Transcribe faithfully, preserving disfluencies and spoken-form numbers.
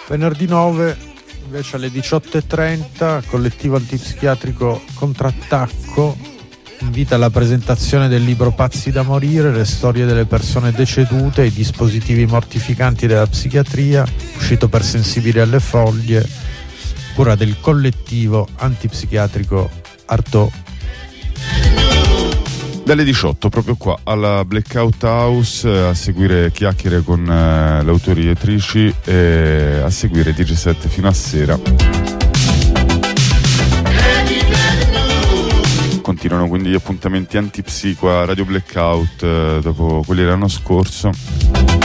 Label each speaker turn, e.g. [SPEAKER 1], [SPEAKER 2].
[SPEAKER 1] Venerdì nove invece alle diciotto e trenta collettivo antipsichiatrico Contrattacco invita alla presentazione del libro Pazzi da morire, le storie delle persone decedute e i dispositivi mortificanti della psichiatria, uscito per Sensibili alle Foglie, cura del collettivo antipsichiatrico Artaud.
[SPEAKER 2] Dalle diciotto proprio qua alla Blackout House, a seguire chiacchiere con eh, le autoriatrici e a seguire D J set fino a sera. Continuano quindi gli appuntamenti antipsico a Radio Blackout eh, dopo quelli dell'anno scorso.